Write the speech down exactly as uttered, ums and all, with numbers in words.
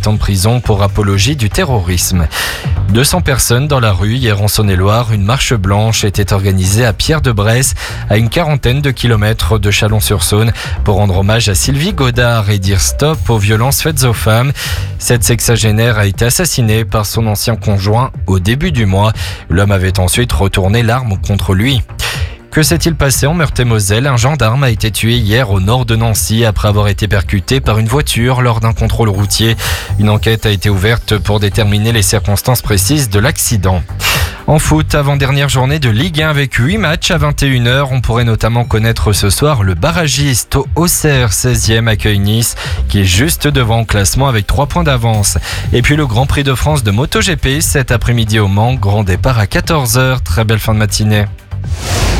ans de prison pour apologie du terrorisme. deux cents personnes dans la rue hier en Saône-et-Loire. Une marche blanche était organisée à Pierre-de-Bresse, à une quarantaine de kilomètres de Chalon-sur-Saône, pour rendre hommage à Sylvie Godard et dire stop aux violences faites aux femmes. Cette sexagénaire a été assassinée par son ancien conjoint au début du mois. L'homme avait ensuite retourné l'arme contre lui. Que s'est-il passé en Meurthe-et-Moselle ? Un gendarme a été tué hier au nord de Nancy après avoir été percuté par une voiture lors d'un contrôle routier. Une enquête a été ouverte pour déterminer les circonstances précises de l'accident. En foot, avant-dernière journée de Ligue un avec huit matchs à vingt et une heures. On pourrait notamment connaître ce soir le barragiste Auxerre, seizième, accueille Nice, qui est juste devant au classement avec trois points d'avance. Et puis le Grand Prix de France de MotoGP cet après-midi au Mans. Grand départ à quatorze heures. Très belle fin de matinée.